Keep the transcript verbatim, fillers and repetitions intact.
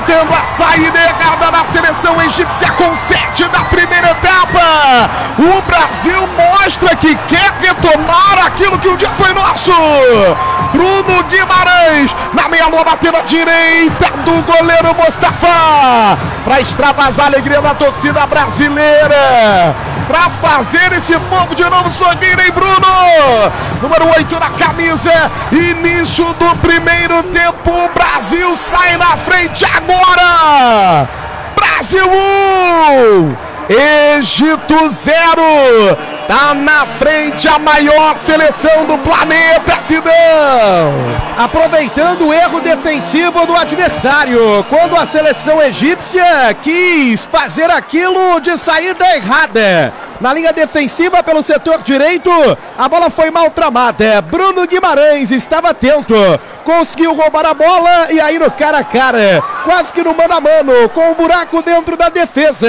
tentando a saída errada da seleção egípcia com sete da primeira etapa. O Brasil mostra que quer retomar aquilo que um dia foi nosso. Bruno Guimarães na meia-lua, bateu na direita do goleiro Mustafa para extravasar a alegria da torcida brasileira, para fazer esse povo de novo sorrir, hein, Bruno? Número oito na camisa, início do primeiro tempo, o Brasil sai na frente agora. Brasil um, Egito zero. Tá na frente a maior seleção do planeta, Sidão. Aproveitando o erro defensivo do adversário, quando a seleção egípcia quis fazer aquilo de saída errada. Na linha defensiva pelo setor direito, a bola foi mal tramada. Bruno Guimarães estava atento, conseguiu roubar a bola e aí no cara a cara, quase que no mano a mano, com um buraco dentro da defesa.